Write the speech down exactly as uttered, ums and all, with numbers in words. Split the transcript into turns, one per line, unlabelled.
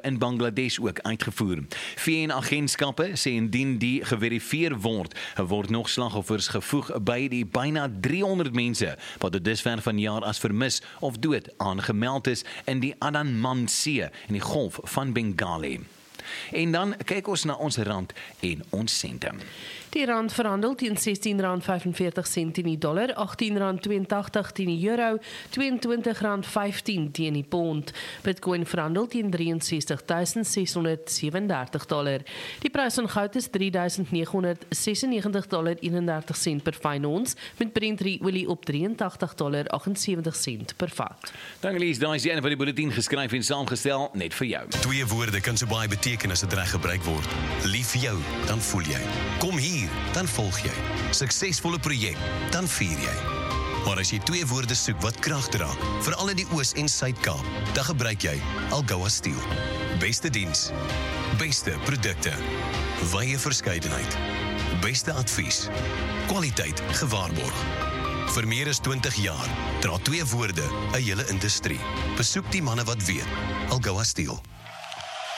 in Bangladesh ook uitgevoer. V N-agentskappe sê indien die geverifieer word, word nog slagоffers gevoeg by die byna driehonderd mense wat tot dusver van jaar as vermis of dood aangemeld is in die Andaman See in die Golf van Bengali. En dan kyk ons na ons rand en ons sente.
Die rand verhandel teen sestien rand vyfenveertig sent teen die dollar, agttien rand tweeëntagtig teen die euro, tweeëntwintig rand vyftien teen die pond. Bitcoin verhandel teen drie en sestig tuisend ses honderd ses en dertig dollar. Die prys van goud is drie duisend nege honderd ses en negentig dollar eenendertig sent per fyn ons, met Brent olie op drie en tagtig dollar agtensewentig sent per vat.
Dankie Lies, daai is die ene van die bulletin geskryf en saamgestel net vir jou.
Twee woorde kan so baie beteken as dit reg gebruik word. Lief vir jou, dan voel jy. Kom hier, dan volg jy. Suksesvolle projek, dan vier jy. Maar as jy twee woorde soek wat krag dra, veral in die Oos- en Suid-Kaap, dan gebruik jy Algoa Steel. Beste diens, beste produkte, wye verskeidenheid, beste advies, kwaliteit gewaarborg. Vir meer as twintig jaar dra twee woorde 'n hele industrie. Besoek die manne wat weet. Algoa Steel.